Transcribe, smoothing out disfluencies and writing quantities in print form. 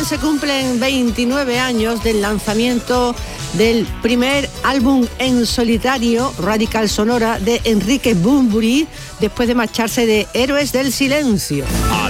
también se cumplen 29 años del lanzamiento del primer álbum en solitario, Radical Sonora, de Enrique Bunbury, después de marcharse de Héroes del Silencio.